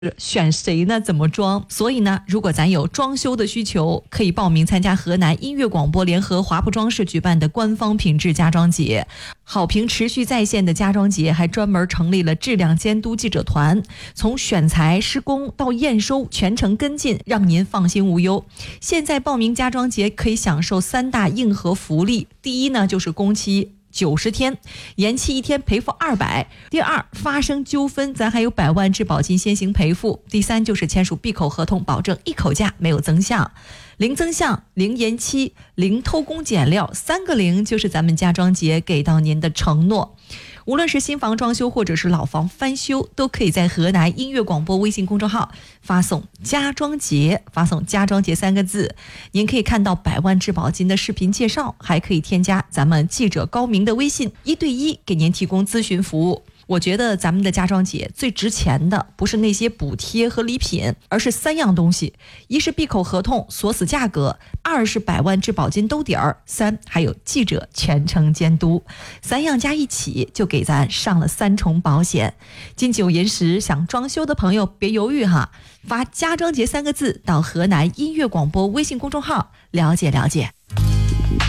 选谁呢？怎么装？所以呢，如果咱有装修的需求，可以报名参加河南音乐广播联合华普装饰举办的官方品质家装节。好评持续在线的家装节还专门成立了质量监督记者团，从选材、施工到验收全程跟进，让您放心无忧。现在报名家装节可以享受3大硬核福利，第一呢就是工期90天，延期1天赔付200。第二，发生纠纷咱还有100万质保金先行赔付。第三就是签署闭口合同，保证一口价没有增项，零增项、零延期、零偷工减料，3个零就是咱们家装节给到您的承诺。无论是新房装修或者是老房翻修，都可以在河南音乐广播微信公众号发送家装节，发送家装节3个字，您可以看到100万质保金的视频介绍，还可以添加咱们记者高明的微信，1对1给您提供咨询服务。我觉得咱们的家装节最值钱的不是那些补贴和礼品，而是3样东西：一是闭口合同锁死价格，2是100万质保金兜底儿，3还有记者全程监督。3样加一起就给咱上了3重保险。金九银十想装修的朋友别犹豫哈，发家装节3个字到河南音乐广播微信公众号了解了解。